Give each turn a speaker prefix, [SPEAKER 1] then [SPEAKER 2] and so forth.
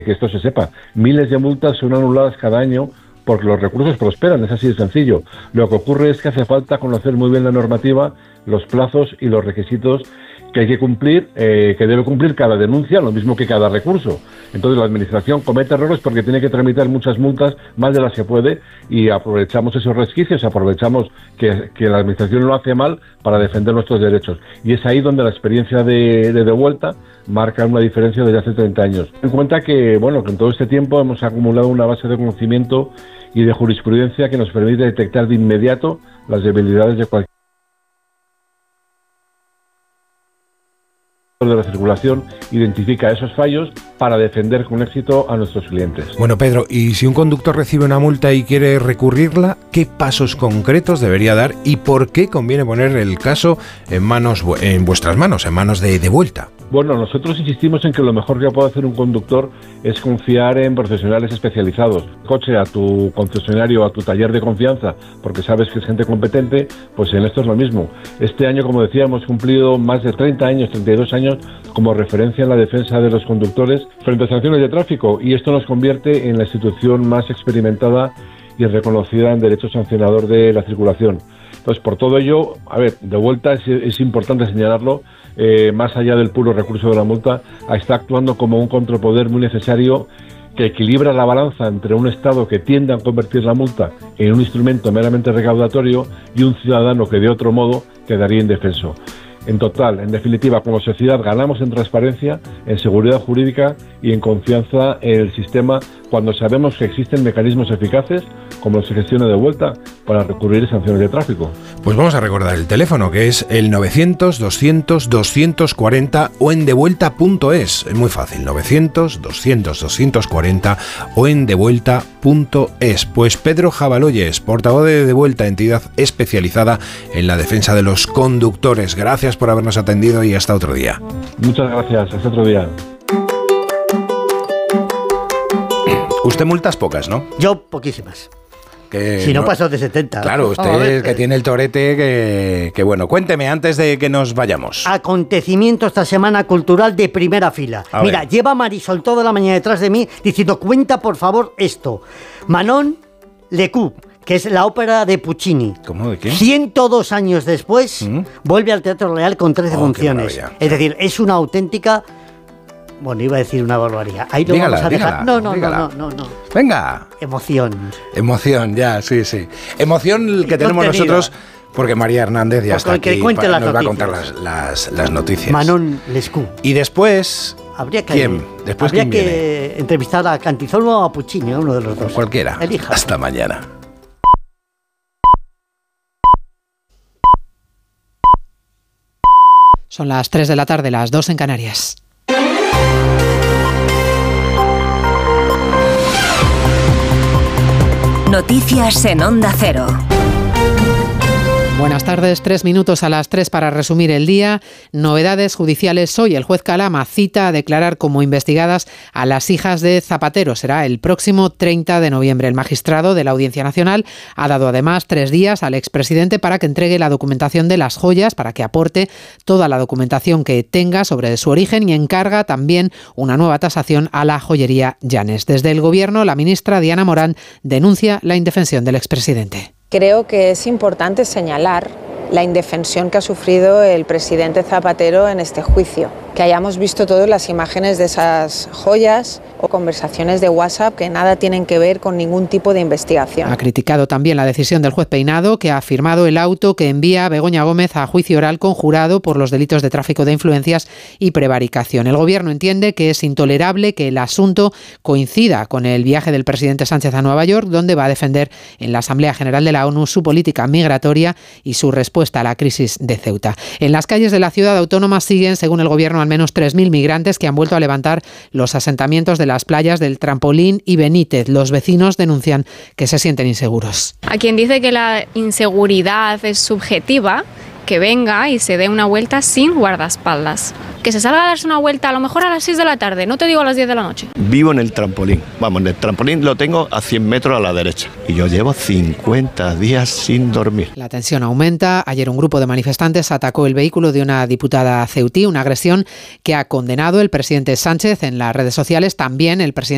[SPEAKER 1] que esto se sepa. Miles de multas son anuladas cada año porque los recursos prosperan, es así de sencillo. Lo que ocurre es que hace falta conocer muy bien la normativa, los plazos y los requisitos que hay que cumplir, que debe cumplir cada denuncia, lo mismo que cada recurso. Entonces la administración comete errores porque tiene que tramitar muchas multas, más de las que puede, y aprovechamos esos resquicios, aprovechamos que la administración lo hace mal para defender nuestros derechos. Y es ahí donde la experiencia de Devuelta marca una diferencia desde hace 30 años. Ten en cuenta que, bueno, que en todo este tiempo hemos acumulado una base de conocimiento y de jurisprudencia que nos permite detectar de inmediato las debilidades de cualquier de la circulación, identifica esos fallos para defender con éxito a nuestros clientes.
[SPEAKER 2] Bueno, Pedro, y si un conductor recibe una multa y quiere recurrirla, ¿qué pasos concretos debería dar y por qué conviene poner el caso en vuestras manos, en manos de Devuelta?
[SPEAKER 1] Bueno, nosotros insistimos en que lo mejor que puede hacer un conductor es confiar en profesionales especializados. Coche a tu concesionario, a tu taller de confianza, porque sabes que es gente competente, pues en esto es lo mismo. Este año, como decía, hemos cumplido más de 30 años, 32 años, como referencia en la defensa de los conductores frente a sanciones de tráfico, y esto nos convierte en la institución más experimentada y reconocida en derecho sancionador de la circulación. Entonces, por todo ello, Devuelta es importante señalarlo, más allá del puro recurso de la multa, está actuando como un contrapoder muy necesario que equilibra la balanza entre un Estado que tiende a convertir la multa en un instrumento meramente recaudatorio y un ciudadano que de otro modo quedaría indefenso. En total, en definitiva, como sociedad ganamos en transparencia, en seguridad jurídica y en confianza en el sistema cuando sabemos que existen mecanismos eficaces, como se gestiona Devuelta, para recurrir a sanciones de tráfico.
[SPEAKER 2] Pues vamos a recordar el teléfono, que es el 900-200-240 o en devuelta.es. Es muy fácil, 900-200-240 o en devuelta.es. Pues Pedro Jabaloyes, portavoz de Devuelta, entidad especializada en la defensa de los conductores. Gracias por habernos atendido y hasta otro día.
[SPEAKER 1] Muchas gracias, hasta otro día.
[SPEAKER 2] Usted multas pocas, ¿no?
[SPEAKER 3] Yo poquísimas.
[SPEAKER 2] Que
[SPEAKER 3] si no paso de 70.
[SPEAKER 2] Claro, usted que tiene el torete que bueno. Cuénteme antes de que nos vayamos.
[SPEAKER 3] Acontecimiento esta semana cultural de primera fila. Mira, lleva Marisol toda la mañana detrás de mí diciendo, cuenta por favor esto. Manon Lescaut, que es la ópera de Puccini.
[SPEAKER 2] ¿Cómo? ¿De qué?
[SPEAKER 3] 102 años después, vuelve al Teatro Real con 13 funciones. Es decir, es una auténtica... Bueno, iba a decir una barbaridad. Ahí lo vamos a dejar. No.
[SPEAKER 2] Venga.
[SPEAKER 3] Emoción,
[SPEAKER 2] ya, sí. Emoción que tenemos nosotros, porque María Hernández ya está aquí, nos va a contar las noticias.
[SPEAKER 3] Manon Lescaut.
[SPEAKER 2] Y después...
[SPEAKER 3] ¿Quién? Habría que entrevistar a Cantizano o a Puccini, uno de los dos.
[SPEAKER 2] Cualquiera.
[SPEAKER 3] Elija.
[SPEAKER 2] Hasta mañana.
[SPEAKER 4] Son las 3 de la tarde, las 2 en Canarias.
[SPEAKER 5] Noticias en Onda Cero.
[SPEAKER 4] Buenas tardes, 3 minutos a las 3 para resumir el día. Novedades judiciales hoy. El juez Calama cita a declarar como investigadas a las hijas de Zapatero. Será el próximo 30 de noviembre. El magistrado de la Audiencia Nacional ha dado además 3 días al expresidente para que entregue la documentación de las joyas, para que aporte toda la documentación que tenga sobre su origen y encarga también una nueva tasación a la joyería Llanes. Desde el Gobierno, la ministra Diana Morán denuncia la indefensión del expresidente.
[SPEAKER 6] Creo que es importante señalar la indefensión que ha sufrido el presidente Zapatero en este juicio. Que hayamos visto todas las imágenes de esas joyas o conversaciones de WhatsApp que nada tienen que ver con ningún tipo de investigación.
[SPEAKER 4] Ha criticado también la decisión del juez Peinado, que ha firmado el auto que envía a Begoña Gómez a juicio oral con jurado por los delitos de tráfico de influencias y prevaricación. El Gobierno entiende que es intolerable que el asunto coincida con el viaje del presidente Sánchez a Nueva York, donde va a defender en la Asamblea General de la ONU su política migratoria y su respuesta a la crisis de Ceuta. En las calles de la ciudad autónoma siguen, según el Gobierno, al menos 3.000 migrantes que han vuelto a levantar los asentamientos de las playas del Trampolín y Benítez. Los vecinos denuncian que se sienten inseguros.
[SPEAKER 7] A quien dice que la inseguridad es subjetiva, que venga y se dé una vuelta sin guardaespaldas. Que se salga a darse una vuelta a lo mejor a las 6 de la tarde, no te digo a las 10 de la noche.
[SPEAKER 8] Vivo en el Trampolín. Vamos, en el Trampolín lo tengo a 100 metros a la derecha. Y yo llevo 50 días sin dormir.
[SPEAKER 4] La tensión aumenta. Ayer un grupo de manifestantes atacó el vehículo de una diputada ceutí, una agresión que ha condenado el presidente Sánchez en las redes sociales. También el presidente